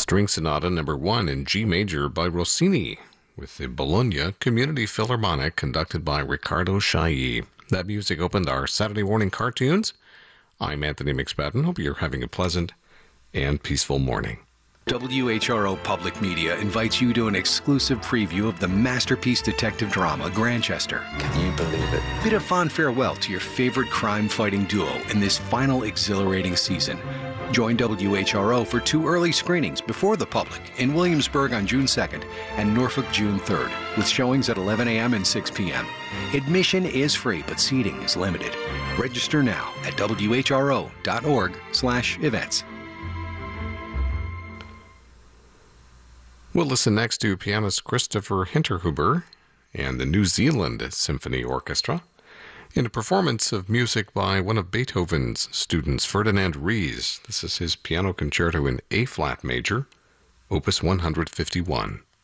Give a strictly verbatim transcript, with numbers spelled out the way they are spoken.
String Sonata Number one in G major by Rossini, with the Bologna Community Philharmonic conducted by Riccardo Chailly. That music opened our Saturday morning cartoons. I'm Anthony McSpadden. Hope you're having a pleasant and peaceful morning. W H R O Public Media invites you to an exclusive preview of the masterpiece detective drama, Grantchester. Can you believe it? Bid a fond farewell to your favorite crime-fighting duo in this final exhilarating season. Join W H R O for two early screenings before the public in Williamsburg on June second and Norfolk June third, with showings at eleven a.m. and six p.m. Admission is free, but seating is limited. Register now at W H R O dot org slash events. We'll listen next to pianist Christopher Hinterhuber and the New Zealand Symphony Orchestra in a performance of music by one of Beethoven's students, Ferdinand Ries. This is his piano concerto in A-flat major, opus one fifty-one.